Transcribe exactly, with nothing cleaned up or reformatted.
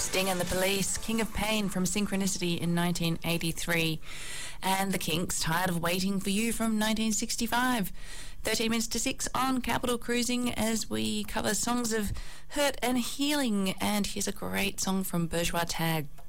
Sting and the Police, King of Pain from Synchronicity in nineteen eighty-three. And The Kinks, Tired of Waiting for You from nineteen sixty-five. thirteen minutes to six on Capital Cruising as we cover songs of hurt and healing. And here's a great song from Bourgeois Tag,